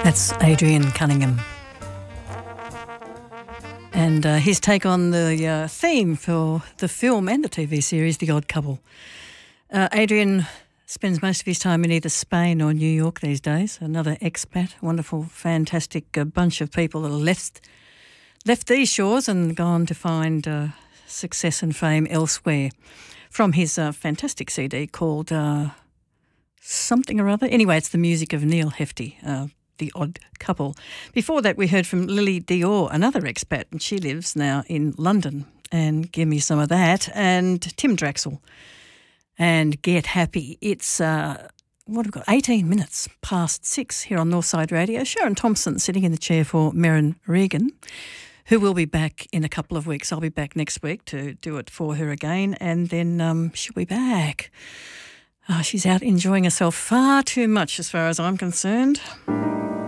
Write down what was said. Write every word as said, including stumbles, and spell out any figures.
That's Adrian Cunningham. And uh, his take on the uh, theme for the film and the T V series, The Odd Couple. Uh, Adrian spends most of his time in either Spain or New York these days. Another expat, wonderful, fantastic uh, bunch of people that have left, left these shores and gone to find uh, success and fame elsewhere. From his uh, fantastic C D called uh, something or other. Anyway, it's the music of Neil Hefti, uh, The Odd Couple. Before that, we heard from Lily Dior, another expat, and she lives now in London. And give me some of that. And Tim Draxel and Get Happy. It's, uh, what have we got, eighteen minutes past six here on Northside Radio. Sharon Thompson sitting in the chair for Merrin Regan, who will be back in a couple of weeks. I'll be back next week to do it for her again, and then um, she'll be back. Oh, she's out enjoying herself far too much as far as I'm concerned.